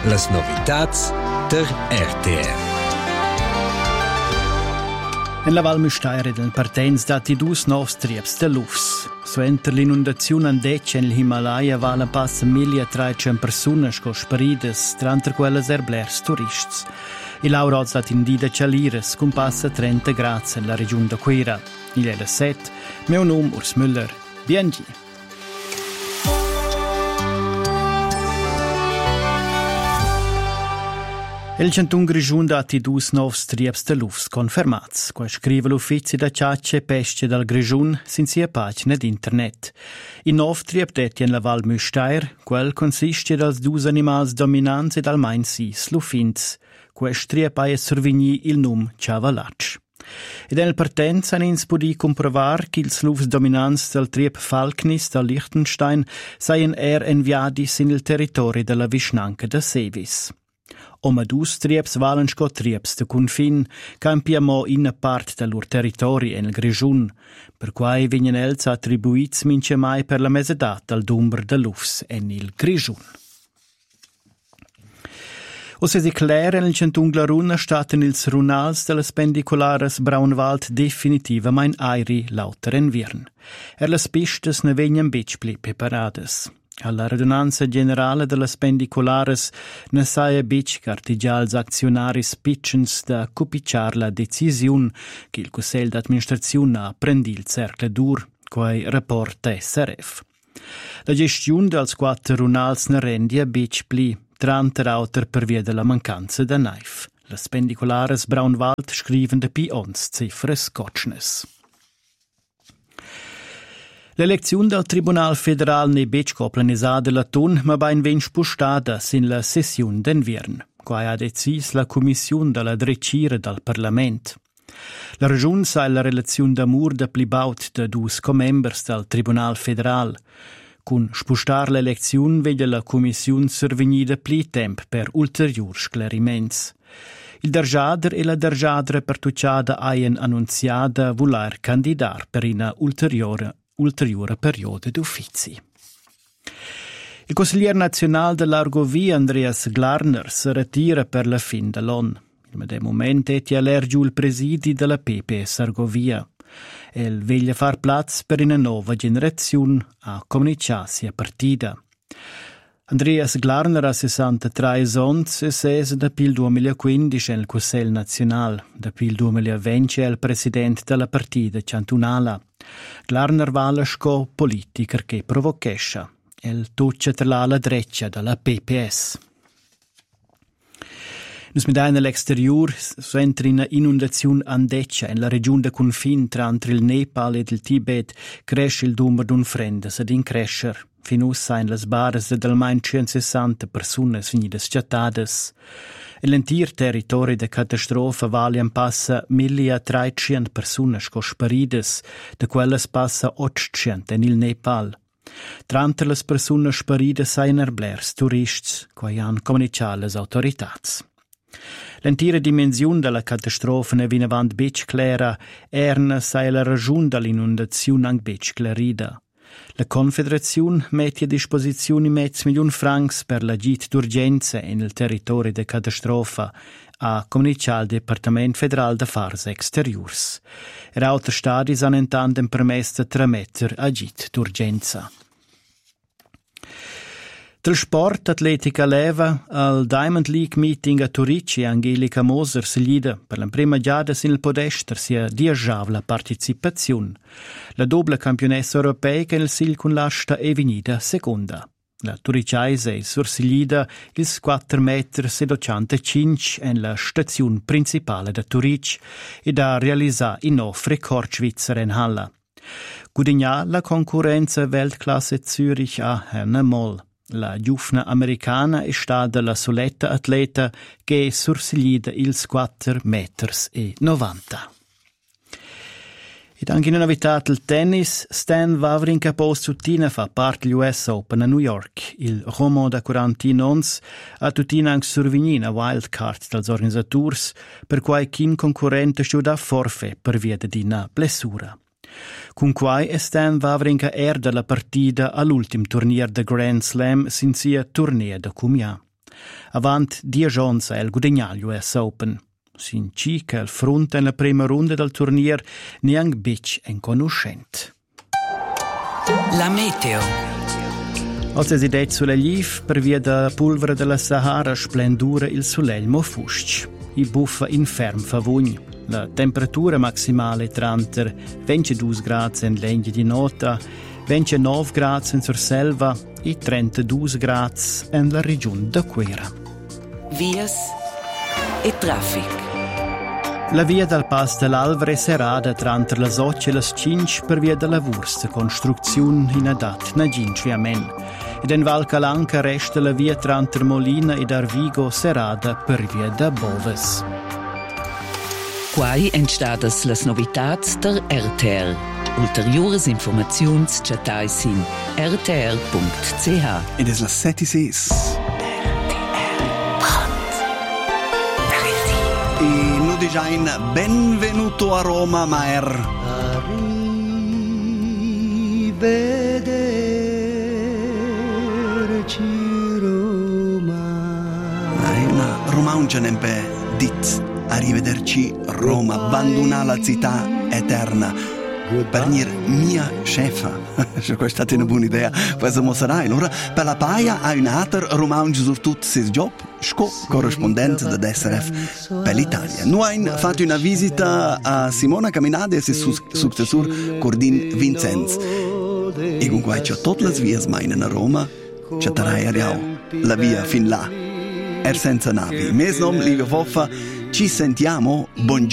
Las novitats der RTR. En la Val Müstair ed en partenz dati dus novs trieps de lufs. So enter l'inundazione andeccia en l'Himalaya vala passa 1.300 personas co sparides, tranter quelles erblers turists. Il lauroz dat indida cialires, cum passa 30 grads en la regione de Quera. Il è le 7, meu nom Urs Müller. Biengi. Il centun grigiun dati dus novs trieps de lufs confermats, qua scrive l'uffizi da Ciacce Pesce dal Grigiun sin sia pagina d'internet. Il nov triep detti en la Val Müstair, quel consiste dals dus animals dominants ed almain sis lufins. Quest triep ha survigni il num Ciavalatsch. Ed en il partenz han ins podi comprovar che ils lufs dominants del triep Falknis dal Liechtenstein seien enviadis in il territorio della Vischnanca da Sevis. Dus trieps valen sco trieps de confin, campia mo in part del lor territori en il Grigiun, per quai vignen els attribuits mince mai per la mesedat al dumber de lufs en il Grigiun. O se si clera nel centun Glaruna staten ils runals de las pendiculares Braunwald definitiva mein airi lauter en virn. Las pistes ne vegnan bec pli preparades. Alla radunanza generale delle spendiculares ne saia bic cartigials actionaris pitchens da cupiciar la decisiun che il Cussel d'Administrazione ha prendi il cercle dur, quai rapporta SRF. La gestione dels quattro runals ne rendia bic pli, tranter auter per via della mancanza da naif. Le spendiculares Braunwald scriven de pi ons cifres cotschnes. L'elezione del Tribunal Federal ne bec coplanisada la tun, ma bain ven spustada sin la sessione d'invern, quai ha decis la Commissione della Drecira dal Parlament. La Region sa la relazione d'amur da plibaut de dus comembers del Tribunal Federal. Cun spustar l'elezione vede la Commissione survegnida pli temp per ulterior sclariments. Il Derjader e la Derjadra pertucciada haien annunziada voler candidar per una ulteriore periodo d'uffizi. Il consigliere nazionale dell'Argovia Andreas Glarner si ritira per la fin dell'on. In medem moment è allergico il presidi della PPS Argovia. El veglia far plaz per una nuova generazione a comunicarsi a partita. Andreas Glarner ha 63 sons e sese da pil 2015 nel Cussel Nazional, da pil 2020 è il presidente della partita cantonala. Glarner valesco politiker che provocescia, el tuccia tra l'ala dreccia della PPS. Nus medai nell'exterior so entra in inundazione andeccia in la regione de confin tra il Nepal ed il Tibet cresce il numero d'un frendes ed in crescer. Finus sain las bares de almain 160 personas venidas chattades. L'entir territorio de catastrofa valian passa 1.300 personas co sparides, de quelles passa 800 en il Nepal. Trante las personas sparides sain erblers turists, quai han comunicat las autoritats. L'entira dimensione della catastrofa ne vina vant bec clara, erna sai la ragione dell'inundazione anche bec clarida. La Confederazione mette a disposizione $500,000 per la git d'urgenza nel territorio de catastrofa, a comunicar il Departamento Federal d'Affars Exteriors. Autre stadis han entanden permess de trametter a git d'urgenza. Del sport atletica leva al Diamond League meeting a Turici Angelica Moser seguida per la prima giada sin il podester sia diagiava la partecipazione. La doppia campionessa europea che nel sil con l'asta è venuta seconda. La Turiciaise è sursiglida il 4 metri 75 en la stazione principale da Turic ed ha realizzato in off record svizzera in Halla. Gudigna la concorrenza Weltklasse Zürich a Herne Moll. La giufna americana è stata la soletta atleta che è sursiglida ils 4 meters e 90. Ed anche in novità del tennis, Stan Wawrinka post-tutina fa parte dell'US Open a New York. Il Romo da 40 ons ha tutina anche survegnin a wildcard dels organisators, per quai kin concorrente sciuda forfè per via di una blessura. Con quai Stan Wawrinka erda la partida all'ultim turnier de Grand Slam sin sia turnier da Cumià. Avant 10 ans è il guadagnaglio US Open. Sin che il fronte nella prima ronda del turnier neanche bec è conoscente. La meteo. Oggi si detto sulla Liv, per via della polvere della Sahara splendura il soleil mo fusc. I buffa inferm favogni. La temperatura maximale tra 22 gradi in legna di nota, 29 gradi in Surselva e 32 gradi nella regione da Quera. Vias e traffic. La via dal Pass dell'Alvere è serrata tra le 8 e le 5 per via della lavursta costruzione in adat na Gintriamen. Ed in Val Calanca resta la via tra Molina ed Arvigo serrata per via da Boves. Quai entstadas las novitats der RTR. Ulteriores informaziuns chatais in rtr.ch. Ed es la 7:06. E no design, benvenuto a Roma, Maer. Arrivederci Roma. È una romancia nempe dit. Arrivederci Roma, abbandona la città eterna. Per venire mia chefa. Questa è una buona idea. Questo mostrerai. Allora, per la paia hai un altro romanzo su tutto il job, corrispondente da SRF per l'Italia. Noi abbiamo fatto una visita a Simona Caminade e il successore Cordin Vincenz. E con cui c'è tutte le vie a Roma, c'è la via fin là. Senza navi. Mes nom, Livia Foffa, ci sentiamo. Buongiorno.